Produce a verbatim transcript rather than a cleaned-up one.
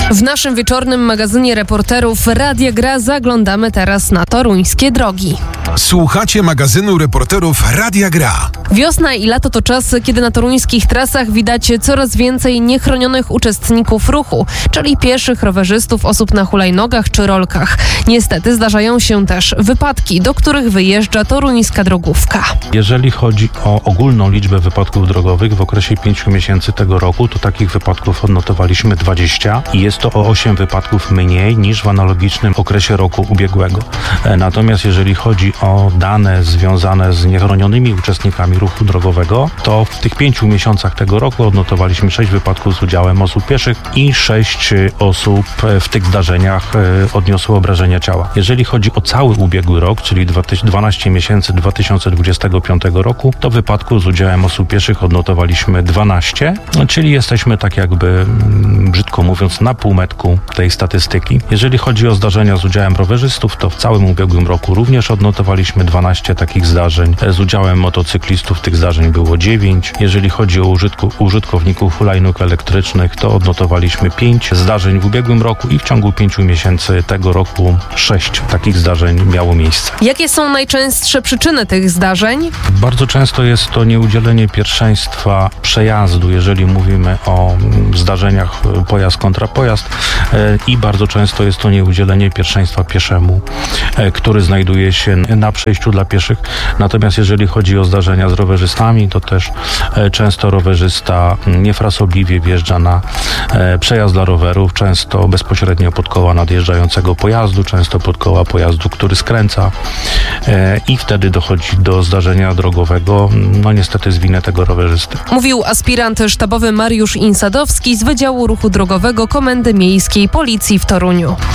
W naszym wieczornym magazynie reporterów Radia Gra zaglądamy teraz na toruńskie drogi. Słuchacie magazynu reporterów Radia Gra. Wiosna i lato to czas, kiedy na toruńskich trasach widać coraz więcej niechronionych uczestników ruchu, czyli pieszych, rowerzystów, osób na hulajnogach czy rolkach. Niestety zdarzają się też wypadki, do których wyjeżdża toruńska drogówka. Jeżeli chodzi o ogólną liczbę wypadków drogowych w okresie pięciu miesięcy tego roku, to takich wypadków odnotowaliśmy dwadzieścia i jest to o osiem wypadków mniej niż w analogicznym okresie roku ubiegłego. Natomiast jeżeli chodzi o dane związane z niechronionymi uczestnikami ruchu drogowego, to w tych pięciu miesiącach tego roku odnotowaliśmy sześć wypadków z udziałem osób pieszych i sześć osób w tych zdarzeniach odniosło obrażenia ciała. Jeżeli chodzi o cały ubiegły rok, czyli dwanaście miesięcy dwa tysiące dwudziestego piątego roku, to wypadków z udziałem osób pieszych odnotowaliśmy dwanaście, czyli jesteśmy tak jakby, brzydko mówiąc, na półmetku tej statystyki. Jeżeli chodzi o zdarzenia z udziałem rowerzystów, to w całym ubiegłym roku również odnotowaliśmy dwanaście takich zdarzeń. Z udziałem motocyklistów tych zdarzeń było dziewięć. Jeżeli chodzi o użytku, użytkowników hulajnóg elektrycznych, to odnotowaliśmy pięć zdarzeń w ubiegłym roku i w ciągu pięciu miesięcy tego roku sześć takich zdarzeń miało miejsce. Jakie są najczęstsze przyczyny tych zdarzeń? Bardzo często jest to nieudzielenie pierwszeństwa przejazdu, jeżeli mówimy o zdarzeniach pojazd kontra pojazd, i bardzo często jest to nieudzielenie pierwszeństwa pieszemu, który znajduje się na przejściu dla pieszych. Natomiast jeżeli chodzi o zdarzenia z rowerzystami, to też często rowerzysta niefrasobliwie wjeżdża na przejazd dla rowerów, często bezpośrednio pod koła nadjeżdżającego pojazdu, często pod koła pojazdu, który skręca, i wtedy dochodzi do zdarzenia drogowego, no niestety z winy tego rowerzysty. Mówił aspirant sztabowy Mariusz Insadowski z Wydziału Ruchu Drogowego Komendy Miejskiej Policji w Toruniu.